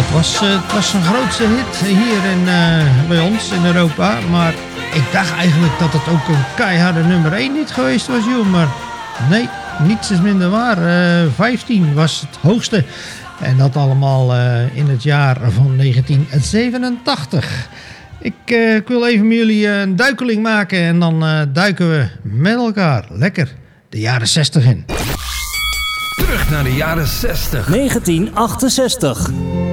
Het was een grootste hit hier bij ons in Europa. Maar ik dacht eigenlijk dat het ook een keiharde nummer 1 niet geweest was, joh. Maar nee, niets is minder waar. 15 was het hoogste. En dat allemaal in het jaar van 1987. Ik wil even met jullie een duikeling maken. En dan duiken we met elkaar lekker de jaren 60 in. Terug naar de jaren 60. 1968.